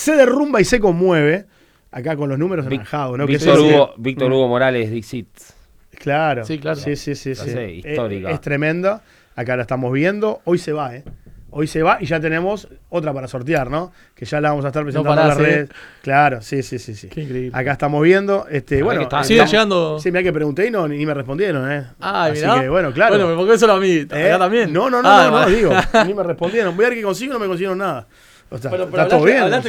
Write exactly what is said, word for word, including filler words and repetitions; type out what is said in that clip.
se derrumba y se conmueve. Acá con los números anaranjados, ¿no? Víctor, que Hugo, es, Víctor Hugo Morales, Dixit. Claro. Sí, claro. Sí, sí, sí. sí. Sé, histórica. Es, es tremenda. Acá la estamos viendo. Hoy se va, ¿eh? Hoy se va y ya tenemos otra para sortear, ¿no? Que ya la vamos a estar presentando no en las parás, redes. ¿eh? Claro, sí, sí, sí, sí. Qué increíble. Acá estamos viendo. Este, bueno, está, sigue estamos, llegando. Sí, mira que pregunté y no, ni me respondieron, ¿eh? Ah, Así mirá. que, bueno, claro. Bueno, me pongo eso a mí. ¿Acá ¿Eh? también? No, no, no, ah, no, no, vale. digo. Ni me respondieron. Voy a ver qué consigo, no me consiguieron nada. O sea, Bueno, pero está todo hablaste, bien. hablaste